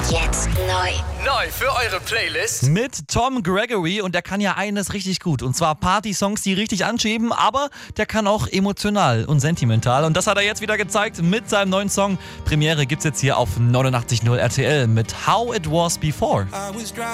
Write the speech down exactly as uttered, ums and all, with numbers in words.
Jetzt neu. Neu für eure Playlist. Mit Tom Gregory, und der kann ja eines richtig gut, und zwar Party-Songs, die richtig anschieben, aber der kann auch emotional und sentimental, und das hat er jetzt wieder gezeigt mit seinem neuen Song. Premiere gibt's jetzt hier auf neunundachtzig Komma null R T L mit How It Was Before.